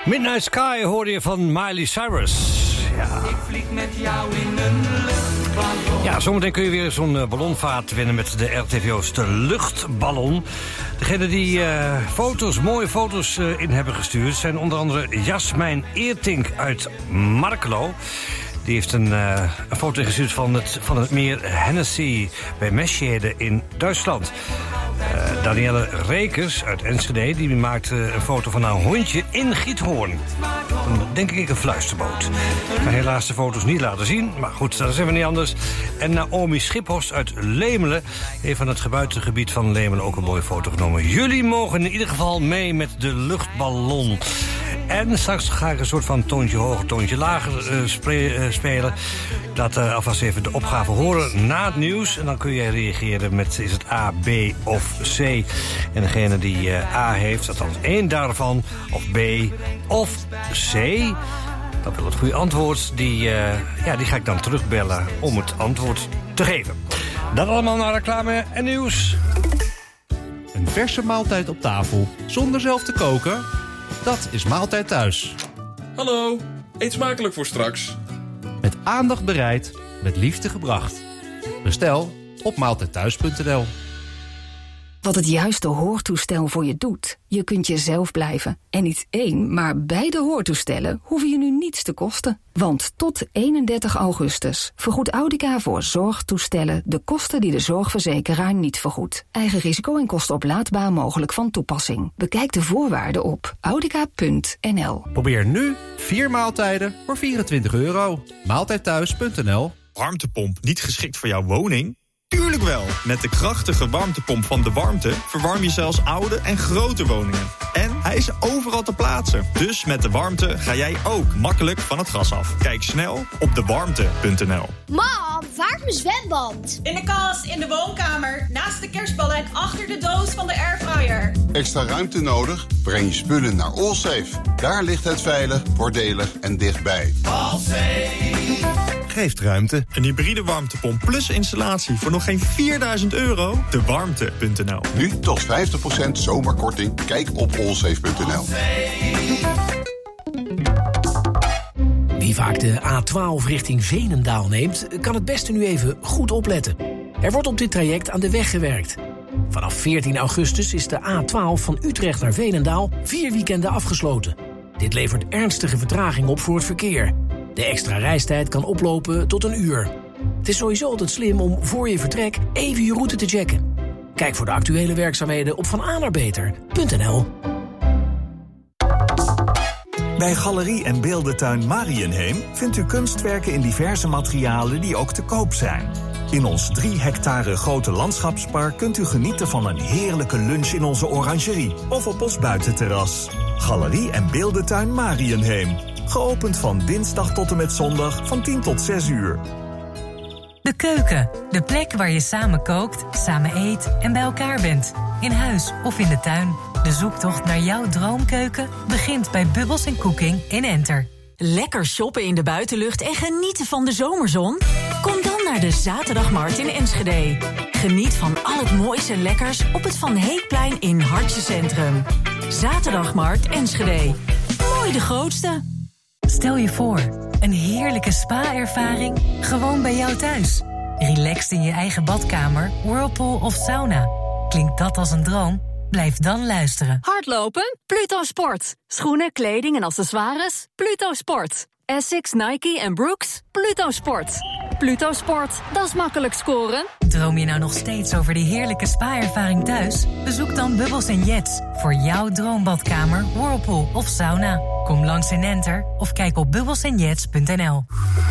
Midnight Sky hoorde je van Miley Cyrus. Ja. Ik vlieg met jou in een luchtballon. Ja, zometeen kun je weer zo'n ballonvaart winnen met de RTVO's luchtballon. Degene die mooie foto's in hebben gestuurd zijn onder andere Jasmijn Eertink uit Markelo. Die heeft een foto ingestuurd van het meer Hennessy bij Meschede in Duitsland. Danielle Rekers uit Enschede die maakte een foto van haar hondje in Giethoorn. Denk ik een fluisterboot. Ik kan helaas de foto's niet laten zien, maar goed, dat is even niet anders. En Naomi Schiphorst uit Lemelen heeft van het gebuitengebied van Lemelen ook een mooie foto genomen. Jullie mogen in ieder geval mee met de luchtballon. En straks ga ik een soort van toontje hoger, toontje lager spelen. Ik laat alvast even de opgave horen na het nieuws. En dan kun jij reageren met is het A, B of C. En degene die A heeft, althans één daarvan, of B of C, dat wil het goede antwoord. Die ga ik dan terugbellen om het antwoord te geven. Dat allemaal naar reclame en nieuws. Een verse maaltijd op tafel, zonder zelf te koken? Dat is Maaltijd Thuis. Hallo, eet smakelijk voor straks. Met aandacht bereid, met liefde gebracht. Bestel op maaltijdthuis.nl. Wat het juiste hoortoestel voor je doet. Je kunt jezelf blijven. En niet één, maar beide hoortoestellen hoeven je nu niets te kosten. Want tot 31 augustus vergoedt Audica voor zorgtoestellen de kosten die de zorgverzekeraar niet vergoedt. Eigen risico en kosten oplaadbaar mogelijk van toepassing. Bekijk de voorwaarden op audica.nl. Probeer nu 4 maaltijden voor €24. Maaltijdthuis.nl. Warmtepomp niet geschikt voor jouw woning? Tuurlijk wel! Met de krachtige warmtepomp van De Warmte verwarm je zelfs oude en grote woningen. En hij is overal te plaatsen. Dus met De Warmte ga jij ook makkelijk van het gas af. Kijk snel op dewarmte.nl. Mam, waar is mijn zwembad? In de kast, in de woonkamer, naast de kerstballen en achter de doos van de airfryer. Extra ruimte nodig? Breng je spullen naar Allsafe. Daar ligt het veilig, voordelig en dichtbij. Allsafe geeft ruimte. Een hybride warmtepomp plus installatie voor nog geen €4.000? Dewarmte.nl. Nu tot 50% zomerkorting. Kijk op allsafe.nl. Wie vaak de A12 richting Veenendaal neemt, kan het beste nu even goed opletten. Er wordt op dit traject aan de weg gewerkt. Vanaf 14 augustus is de A12 van Utrecht naar Veenendaal 4 weekenden afgesloten. Dit levert ernstige vertraging op voor het verkeer. De extra reistijd kan oplopen tot 1 uur. Het is sowieso altijd slim om voor je vertrek even je route te checken. Kijk voor de actuele werkzaamheden op vananaarbeter.nl. Bij Galerie en Beeldentuin Mariënheem vindt u kunstwerken in diverse materialen die ook te koop zijn. In ons 3 hectare grote landschapspark kunt u genieten van een heerlijke lunch in onze orangerie of op ons buitenterras. Galerie en Beeldentuin Mariënheem. Geopend van dinsdag tot en met zondag van 10 tot 6 uur. De keuken, de plek waar je samen kookt, samen eet en bij elkaar bent. In huis of in de tuin. De zoektocht naar jouw droomkeuken begint bij Bubbles & Cooking in Enter. Lekker shoppen in de buitenlucht en genieten van de zomerzon? Kom dan naar de Zaterdagmarkt in Enschede. Geniet van al het mooiste lekkers op het Van Heekplein in Hartje Centrum. Zaterdagmarkt Enschede. Mooi de grootste. Stel je voor, een heerlijke spa-ervaring gewoon bij jou thuis. Relaxed in je eigen badkamer, whirlpool of sauna. Klinkt dat als een droom? Blijf dan luisteren. Hardlopen? Pluto Sport. Schoenen, kleding en accessoires? Pluto Sport. Essex, Nike en Brooks? Pluto Sport. Pluto Sport, dat is makkelijk scoren. Droom je nou nog steeds over die heerlijke spa-ervaring thuis? Bezoek dan Bubbles & Jets voor jouw droombadkamer, whirlpool of sauna. Kom langs in Enter of kijk op bubbelsandjets.nl.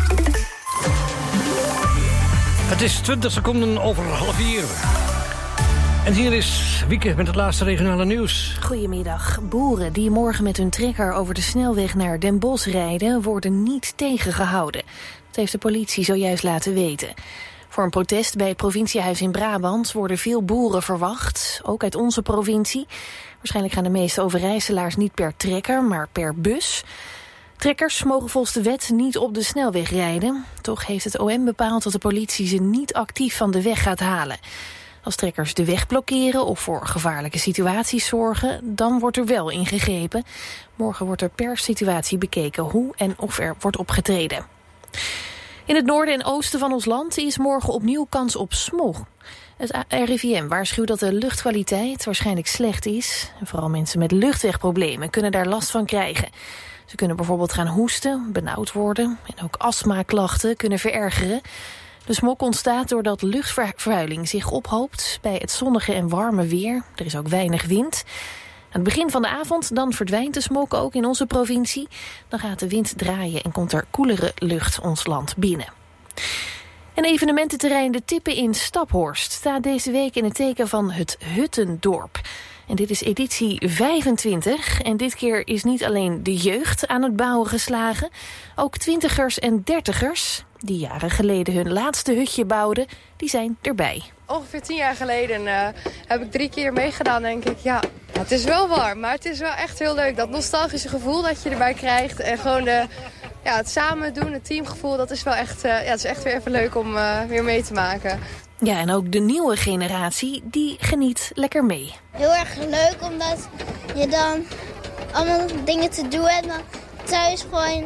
Het is 20 seconden over 3:30. En hier is Wieke met het laatste regionale nieuws. Goedemiddag. Boeren die morgen met hun trekker over de snelweg naar Den Bosch rijden, worden niet tegengehouden. Dat heeft de politie zojuist laten weten. Voor een protest bij het provinciehuis in Brabant worden veel boeren verwacht, ook uit onze provincie. Waarschijnlijk gaan de meeste Overijsselaars niet per trekker, maar per bus. Trekkers mogen volgens de wet niet op de snelweg rijden. Toch heeft het OM bepaald dat de politie ze niet actief van de weg gaat halen. Als trekkers de weg blokkeren of voor gevaarlijke situaties zorgen, dan wordt er wel ingegrepen. Morgen wordt er per situatie bekeken hoe en of er wordt opgetreden. In het noorden en oosten van ons land is morgen opnieuw kans op smog. Het RIVM waarschuwt dat de luchtkwaliteit waarschijnlijk slecht is. En vooral mensen met luchtwegproblemen kunnen daar last van krijgen. Ze kunnen bijvoorbeeld gaan hoesten, benauwd worden en ook astmaklachten kunnen verergeren. De smog ontstaat doordat luchtvervuiling zich ophoopt bij het zonnige en warme weer. Er is ook weinig wind. Aan het begin van de avond dan verdwijnt de smog ook in onze provincie. Dan gaat de wind draaien en komt er koelere lucht ons land binnen. En evenemententerrein De Tippen in Staphorst staat deze week in het teken van het Huttendorp. En dit is editie 25 en dit keer is niet alleen de jeugd aan het bouwen geslagen. Ook 20ers en 30ers, die jaren geleden hun laatste hutje bouwden, die zijn erbij. Ongeveer 10 jaar geleden heb ik 3 keer meegedaan, denk ik. Ja, het is wel warm, maar het is wel echt heel leuk. Dat nostalgische gevoel dat je erbij krijgt en gewoon het samen doen, het teamgevoel, dat is wel echt, het is echt weer even leuk om weer mee te maken. Ja, en ook de nieuwe generatie, die geniet lekker mee. Heel erg leuk, omdat je dan allemaal dingen te doen hebt, dan thuis gewoon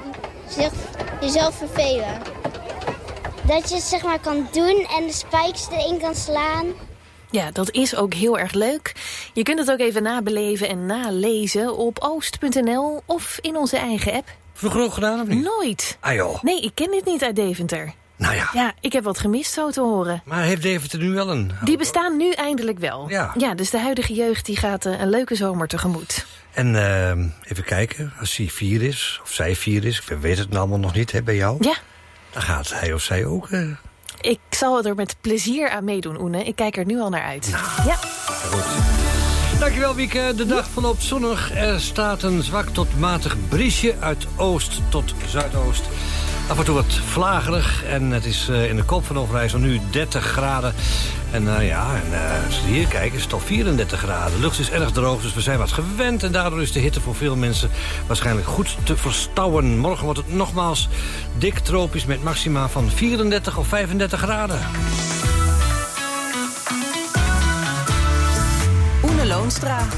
jezelf vervelen. Dat je het zeg maar kan doen en de spijkers erin kan slaan. Ja, dat is ook heel erg leuk. Je kunt het ook even nabeleven en nalezen op oost.nl of in onze eigen app. Vroeger ook gedaan of niet? Nooit. Ah joh. Nee, ik ken dit niet uit Deventer. Nou ja. Ja, ik heb wat gemist zo te horen. Maar heeft Deventer nu wel een... Die bestaan nu eindelijk wel. Ja, dus de huidige jeugd die gaat een leuke zomer tegemoet. En even kijken, als hij 4 is, of zij 4 is, ik weet het nou allemaal nog niet, hè, bij jou. Ja. Dan gaat hij of zij ook... Ik zal er met plezier aan meedoen, Oene. Ik kijk er nu al naar uit. Nou, ja. Goed. Dankjewel, Wieke. De dag verloopt zonnig. Er staat een zwak tot matig briesje uit oost tot zuidoost. Af en toe wat vlagerig. En het is in de kop van Overijssel nu 30 graden. En als we hier kijken is het al 34 graden. De lucht is erg droog, dus we zijn wat gewend. En daardoor is de hitte voor veel mensen waarschijnlijk goed te verstouwen. Morgen wordt het nogmaals dik tropisch met maxima van 34 of 35 graden. Oene Loonstra.